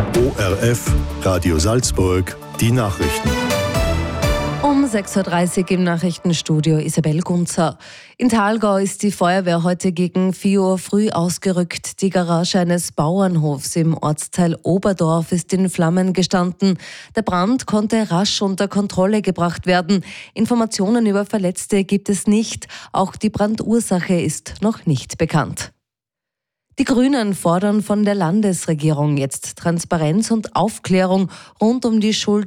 ORF Radio Salzburg, die Nachrichten. Um 6.30 Uhr im Nachrichtenstudio Isabel Gunzer. In Thalgau ist die Feuerwehr heute gegen 4 Uhr früh ausgerückt. Die Garage eines Bauernhofs im Ortsteil Oberdorf ist in Flammen gestanden. Der Brand konnte rasch unter Kontrolle gebracht werden. Informationen über Verletzte gibt es nicht. Auch die Brandursache ist noch nicht bekannt. Die Grünen fordern von der Landesregierung jetzt Transparenz und Aufklärung rund um die Schuld